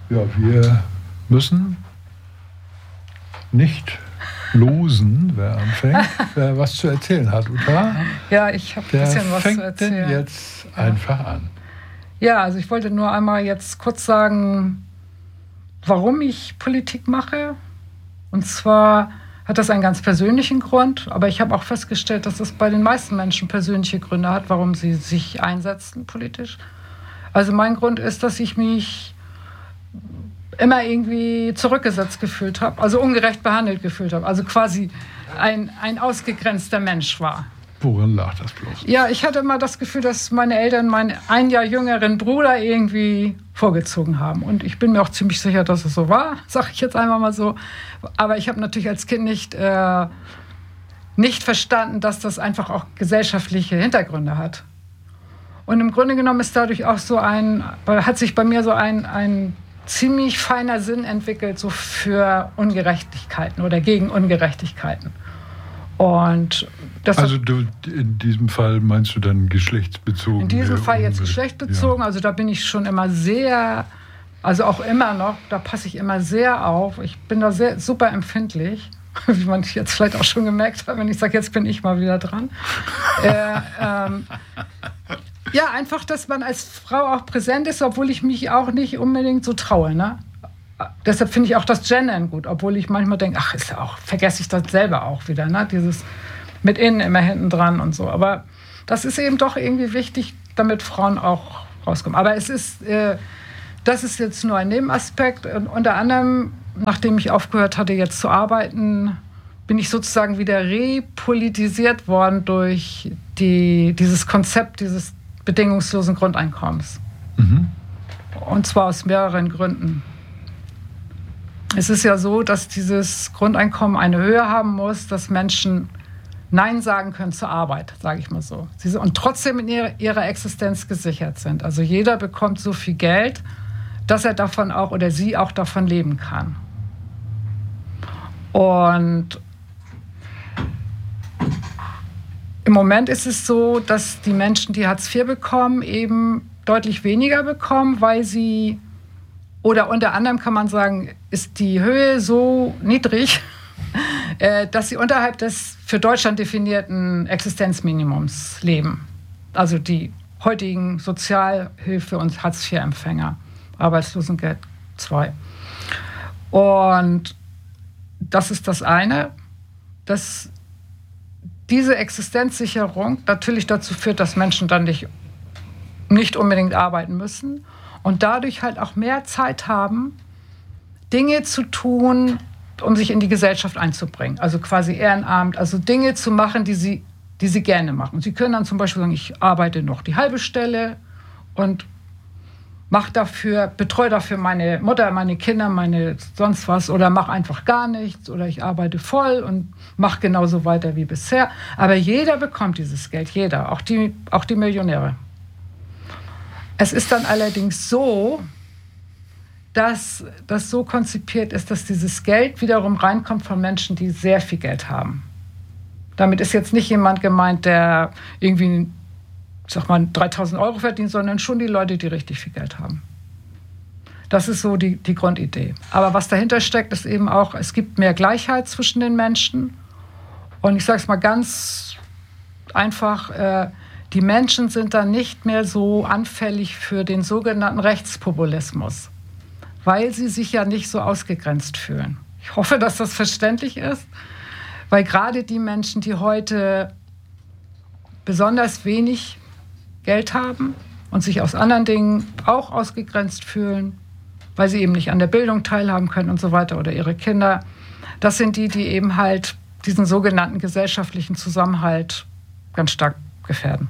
Ja, wir müssen nicht losen, wer anfängt, wer was zu erzählen hat, Uta. Ja, ich habe ein bisschen was zu erzählen. Denn jetzt einfach an. Ja, also ich wollte nur einmal jetzt kurz sagen, warum ich Politik mache. Und zwar hat das einen ganz persönlichen Grund, aber ich habe auch festgestellt, dass es bei den meisten Menschen persönliche Gründe hat, warum sie sich einsetzen politisch. Also mein Grund ist, dass ich mich immer irgendwie zurückgesetzt gefühlt habe, also ungerecht behandelt gefühlt habe, also quasi ein ausgegrenzter Mensch war. Woran lag das bloß? Ja, ich hatte immer das Gefühl, dass meine Eltern meinen ein Jahr jüngeren Bruder irgendwie vorgezogen haben. Und ich bin mir auch ziemlich sicher, dass es so war, sage ich jetzt einmal mal so. Aber ich habe natürlich als Kind nicht verstanden, dass das einfach auch gesellschaftliche Hintergründe hat. Und im Grunde genommen ist dadurch auch hat sich bei mir so ein ziemlich feiner Sinn entwickelt, so für Ungerechtigkeiten oder gegen Ungerechtigkeiten. Und also in diesem Fall meinst du dann geschlechtsbezogen? In diesem Fall jetzt geschlechtsbezogen, ja. Also da bin ich schon immer sehr, also auch immer noch, da passe ich immer sehr auf. Ich bin da super empfindlich, wie man jetzt vielleicht auch schon gemerkt hat, wenn ich sage, jetzt bin ich mal wieder dran. Ja, einfach, dass man als Frau auch präsent ist, obwohl ich mich auch nicht unbedingt so traue, ne? Deshalb finde ich auch das Gendern gut, obwohl ich manchmal denke, vergesse ich das selber auch wieder, ne? Dieses mit innen immer hinten dran und so. Aber das ist eben doch irgendwie wichtig, damit Frauen auch rauskommen. Aber das ist jetzt nur ein Nebenaspekt. Und unter anderem, nachdem ich aufgehört hatte, jetzt zu arbeiten, bin ich sozusagen wieder repolitisiert worden durch dieses Konzept dieses bedingungslosen Grundeinkommens. Mhm. Und zwar aus mehreren Gründen. Es ist ja so, dass dieses Grundeinkommen eine Höhe haben muss, dass Menschen Nein sagen können zur Arbeit, sage ich mal so. Und trotzdem in ihrer Existenz gesichert sind. Also jeder bekommt so viel Geld, dass er davon auch oder sie auch davon leben kann. Und im Moment ist es so, dass die Menschen, die Hartz IV bekommen, eben deutlich weniger bekommen, weil sie, oder unter anderem kann man sagen, ist die Höhe so niedrig, dass sie unterhalb des für Deutschland definierten Existenzminimums leben. Also die heutigen Sozialhilfe- und Hartz-IV-Empfänger, Arbeitslosengeld II. Und das ist das eine, dass diese Existenzsicherung natürlich dazu führt, dass Menschen dann nicht unbedingt arbeiten müssen und dadurch halt auch mehr Zeit haben, Dinge zu tun, um sich in die Gesellschaft einzubringen. Also quasi Ehrenamt, also Dinge zu machen, die sie gerne machen. Sie können dann zum Beispiel sagen, ich arbeite noch die halbe Stelle und betreue dafür meine Mutter, meine Kinder, meine sonst was oder mache einfach gar nichts oder ich arbeite voll und mache genauso weiter wie bisher. Aber jeder bekommt dieses Geld, jeder, auch die Millionäre. Es ist dann allerdings so, dass das so konzipiert ist, dass dieses Geld wiederum reinkommt von Menschen, die sehr viel Geld haben. Damit ist jetzt nicht jemand gemeint, der irgendwie, 3.000 Euro verdient, sondern schon die Leute, die richtig viel Geld haben. Das ist so die Grundidee. Aber was dahinter steckt, ist eben auch, es gibt mehr Gleichheit zwischen den Menschen. Und ich sage es mal ganz einfach, die Menschen sind dann nicht mehr so anfällig für den sogenannten Rechtspopulismus, weil sie sich ja nicht so ausgegrenzt fühlen. Ich hoffe, dass das verständlich ist, weil gerade die Menschen, die heute besonders wenig Geld haben und sich aus anderen Dingen auch ausgegrenzt fühlen, weil sie eben nicht an der Bildung teilhaben können und so weiter oder ihre Kinder, das sind die eben halt diesen sogenannten gesellschaftlichen Zusammenhalt ganz stark gefährden.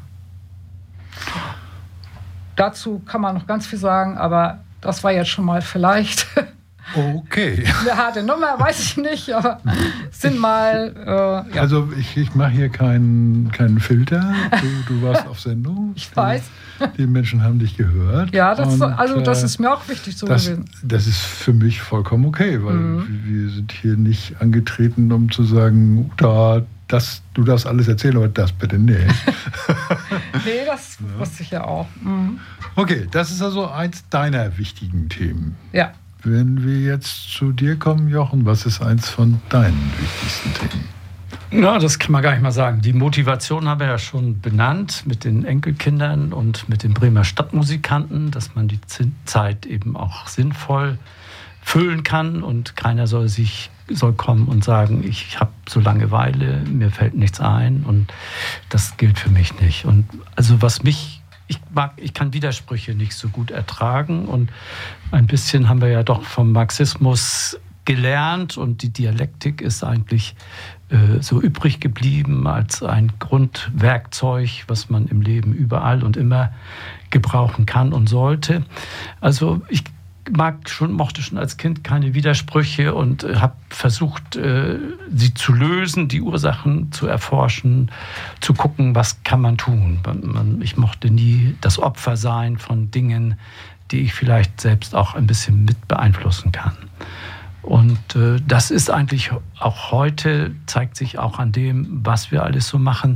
Dazu kann man noch ganz viel sagen, aber das war jetzt schon mal vielleicht okay. Eine harte Nummer, weiß ich nicht, aber sind mal... ja. Also ich mache hier keinen Filter. Du warst auf Sendung. Ich weiß. Die Menschen haben dich gehört. Ja, das ist mir auch wichtig so gewesen. Das ist für mich vollkommen okay, weil wir sind hier nicht angetreten, um zu sagen, du darfst alles erzählen, aber das bitte nicht. Nee, das wusste ich ja auch. Mhm. Okay, das ist also eins deiner wichtigen Themen. Ja, Wenn wir jetzt zu dir kommen, Jochen, was ist eins von deinen wichtigsten Themen? Ja, das kann man gar nicht mal sagen. Die Motivation haben wir ja schon benannt mit den Enkelkindern und mit den Bremer Stadtmusikanten, dass man die Zeit eben auch sinnvoll füllen kann und keiner soll kommen und sagen, ich habe so Langeweile, mir fällt nichts ein, und das gilt für mich nicht. Und also ich kann Widersprüche nicht so gut ertragen, und ein bisschen haben wir ja doch vom Marxismus gelernt, und die Dialektik ist eigentlich so übrig geblieben als ein Grundwerkzeug, was man im Leben überall und immer gebrauchen kann und sollte. Also ich mochte schon als Kind keine Widersprüche und habe versucht, sie zu lösen, die Ursachen zu erforschen, zu gucken, was kann man tun. Ich mochte nie das Opfer sein von Dingen, die ich vielleicht selbst auch ein bisschen mit beeinflussen kann. Und das ist eigentlich auch heute, zeigt sich auch an dem, was wir alles so machen.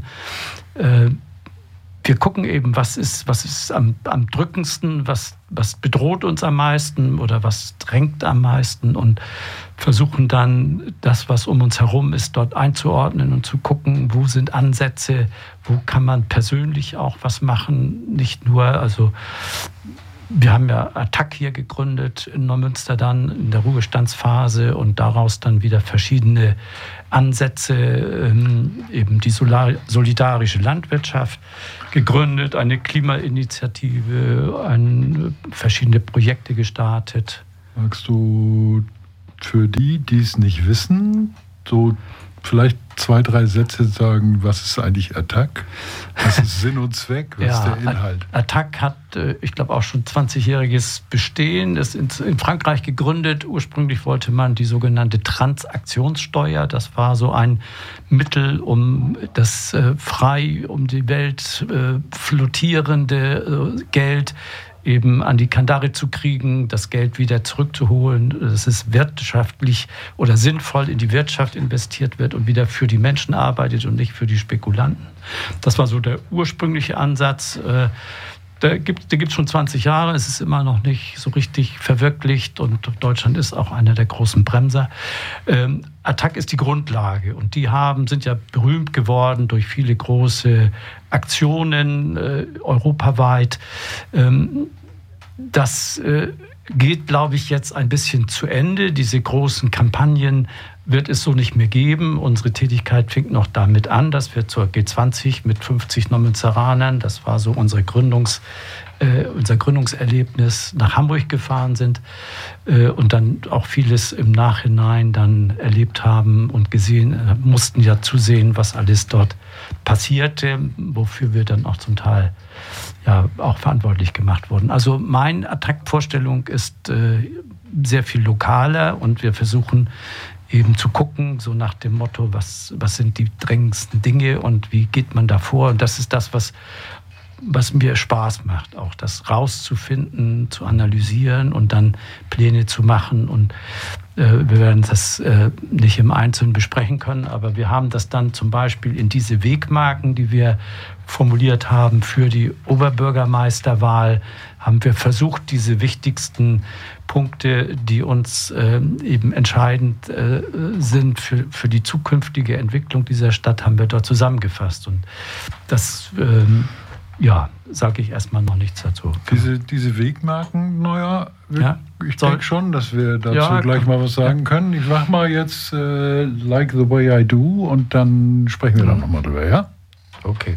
Wir gucken eben, was ist am drückendsten, was bedroht uns am meisten oder was drängt am meisten, und versuchen dann das, was um uns herum ist, dort einzuordnen und zu gucken, wo sind Ansätze, wo kann man persönlich auch was machen, nicht nur, also wir haben ja Attac hier gegründet in Neumünster dann in der Ruhestandsphase und daraus dann wieder verschiedene Ansätze, eben die solidarische Landwirtschaft gegründet, eine Klimainitiative, verschiedene Projekte gestartet. Magst du für die es nicht wissen, so vielleicht 2, 3 Sätze sagen, was ist eigentlich Attac? Was ist Sinn und Zweck? Was ist der Inhalt? Attac hat, ich glaube, auch schon 20-jähriges Bestehen. Ist in Frankreich gegründet. Ursprünglich wollte man die sogenannte Transaktionssteuer. Das war so ein Mittel, um das frei um die Welt flottierende Geld eben an die Kandare zu kriegen, das Geld wieder zurückzuholen, dass es wirtschaftlich oder sinnvoll in die Wirtschaft investiert wird und wieder für die Menschen arbeitet und nicht für die Spekulanten. Das war so der ursprüngliche Ansatz. Der gibt schon 20 Jahre, es ist immer noch nicht so richtig verwirklicht, und Deutschland ist auch einer der großen Bremser. Attac ist die Grundlage, und die sind ja berühmt geworden durch viele große Aktionen europaweit. Das geht, glaube ich, jetzt ein bisschen zu Ende. Diese großen Kampagnen wird es so nicht mehr geben. Unsere Tätigkeit fing noch damit an, dass wir zur G20 mit 50 Neumünsteranern, das war so unser Gründungserlebnis, nach Hamburg gefahren sind und dann auch vieles im Nachhinein dann erlebt haben und mussten ja zusehen, was alles dort passierte, wofür wir dann auch zum Teil ja auch verantwortlich gemacht wurden. Also meine Attac-Vorstellung ist sehr viel lokaler, und wir versuchen eben zu gucken, so nach dem Motto, was sind die drängendsten Dinge und wie geht man da vor? Und das ist das, was mir Spaß macht, auch das rauszufinden, zu analysieren und dann Pläne zu machen. Und wir werden das nicht im Einzelnen besprechen können, aber wir haben das dann zum Beispiel in diese Wegmarken, die wir formuliert haben für die Oberbürgermeisterwahl, haben wir versucht, diese wichtigsten Punkte, die uns eben entscheidend sind für die zukünftige Entwicklung dieser Stadt, haben wir dort zusammengefasst. Und das sage ich erstmal noch nichts dazu. Diese Wegmarken, ich denke schon, dass wir dazu gleich mal was sagen können. Ich mache mal jetzt Like the Way I Do, und dann sprechen wir dann nochmal drüber, ja? Okay.